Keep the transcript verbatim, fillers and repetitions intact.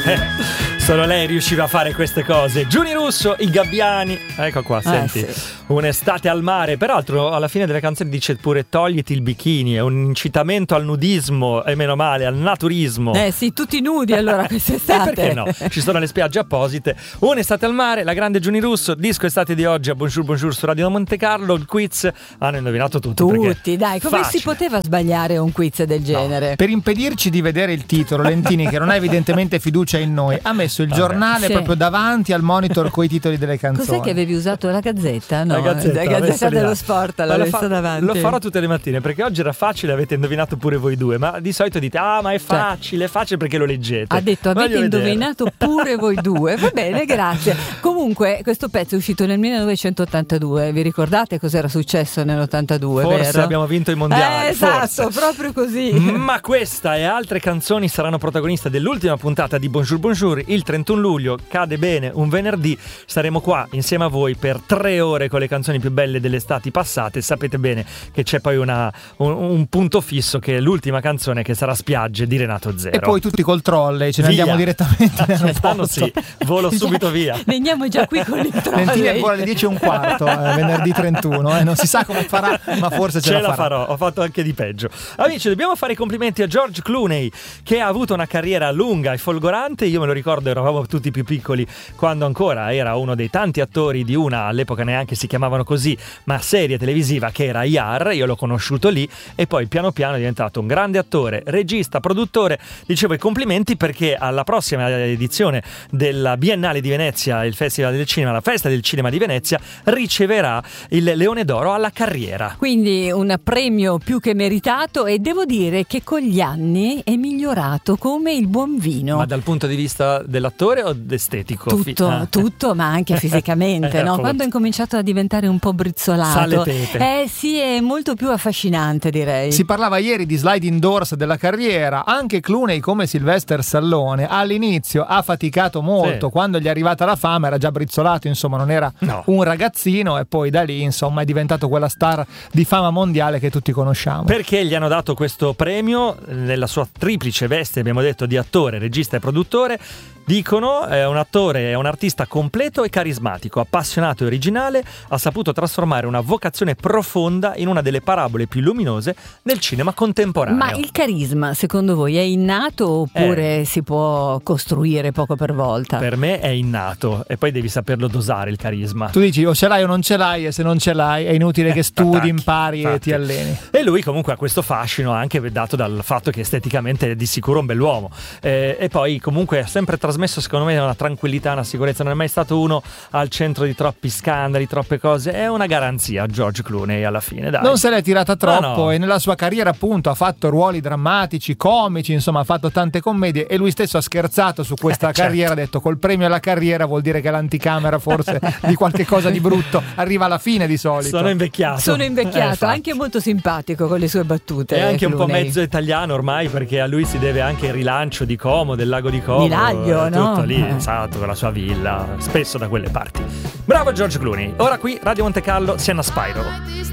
Solo lei riusciva a fare queste cose. Giuni Russo, i Gabbiani. Ecco qua, senti. Eh, sì. Un'estate al mare. Peraltro alla fine delle canzoni dice pure togliti il bikini. È un incitamento al nudismo, e meno male, al naturismo. Eh sì, tutti nudi allora quest'estate. E perché no? Ci sono le spiagge apposite. Un'estate al mare, la grande Giuni Russo. Disco estate di oggi a Bonjour Bonjour su Radio Monte Carlo. Il quiz hanno indovinato tutti. Tutti, dai, come facile. si poteva sbagliare un quiz del genere? No. Per impedirci di vedere il titolo, Lentini, che non ha evidentemente fiducia in noi, ha messo il giornale Sì. proprio davanti al monitor coi titoli delle canzoni. Cos'è che avevi usato? La Gazzetta? No, La Gazzetta, la Gazzetta dello là. Sport Ma l'ho lo messa fa- davanti. Lo farò tutte le mattine perché oggi era facile, avete indovinato pure voi due, ma di solito dite ah ma è facile, è facile perché lo leggete. Ha detto avete Voglio vedere. indovinato pure voi due. Va bene, grazie. Comunque questo pezzo è uscito nel millenovecentottantadue. Vi ricordate cos'era successo nell'ottantadue? Forse vero? abbiamo vinto i mondiali. Eh, esatto, forse. proprio così. Ma questa e altre canzoni saranno protagoniste dell'ultima puntata di Bonjour Bonjour. Il trentuno luglio cade bene un venerdì. Saremo qua insieme a voi per tre ore con le canzoni più belle delle estati passate. Sapete bene che c'è poi una, un, un punto fisso che è l'ultima canzone, che sarà Spiagge di Renato Zero. E poi tutti col trolley, ce ne Via. andiamo direttamente nel Quest'anno posto. sì, volo subito via. Veniamo già qui con il Lentini è trolley. ancora alle dieci e un quarto, eh, venerdì trentuno, eh. Non si sa come farà, ma forse ce, Ce la la farà. farò, ho fatto anche di peggio. Amici, dobbiamo fare i complimenti a George Clooney, che ha avuto una carriera lunga e folgorante. Io me lo ricordo, eravamo tutti più piccoli quando ancora era uno dei tanti attori di una, all'epoca neanche si chiamavano così, ma serie televisiva che era Yar. Io l'ho conosciuto lì e poi piano piano è diventato un grande attore, regista, produttore. Dicevo i complimenti perché alla prossima edizione della Biennale di Venezia, il Festival del Cinema, la Festa del Cinema di Venezia, riceverà il Leone d'Oro alla carriera. Quindi un premio più che meritato, e devo dire che con gli anni è migliorato come il buon vino. Ma dal punto di vista dell'attore o estetico? Tutto, Ah. tutto, ma anche fisicamente, Eh, no? appunto. Quando è incominciato a diventare un po' brizzolato. Sale pepe. Eh sì, è molto più affascinante, direi. Si parlava ieri di sliding doors della carriera. Anche Clooney, come Sylvester Stallone, all'inizio ha faticato molto. Sì. Quando gli è arrivata la fama era già brizzolato, insomma non era No. un ragazzino, e poi da lì insomma è diventato quella star di fama mondiale che tutti conosciamo. Perché gli hanno dato questo premio nella sua triplice veste, abbiamo detto, di attore, regista e produttore. Dicono è un attore, è un artista completo e carismatico, appassionato e originale, ha saputo trasformare una vocazione profonda in una delle parabole più luminose del cinema contemporaneo. Ma il carisma, secondo voi, è innato oppure Eh. si può costruire poco per volta? Per me è innato e poi devi saperlo dosare il carisma. Tu dici o ce l'hai o non ce l'hai, e se non ce l'hai è inutile che studi, attacchi, impari e infatti. ti alleni. E lui comunque ha questo fascino anche dato dal fatto che esteticamente è di sicuro un bell'uomo, eh, e poi comunque ha sempre trasmesso secondo me una tranquillità, una sicurezza. Non è mai stato uno al centro di troppi scandali, troppe cose. È una garanzia George Clooney alla fine, dai. Non se l'è tirata troppo, No, no. e nella sua carriera appunto ha fatto ruoli drammatici, comici, insomma ha fatto tante commedie, e lui stesso ha scherzato su questa Eh, certo. carriera, ha detto col premio alla carriera vuol dire che l'anticamera forse di qualche cosa di brutto arriva alla fine di solito. Sono invecchiato. Sono Eh, invecchiato, infatti. anche molto simpatico con le sue battute. È anche un po' Clooney. mezzo italiano ormai, perché a lui si deve anche il rilancio di Como, del lago di Como. Di Laglio, eh, no? Tutto lì, Eh. esatto, con la sua villa, spesso da quelle parti. Bravo George Clooney. Ora qui, Radio Monte Carlo, Sienna Spyro.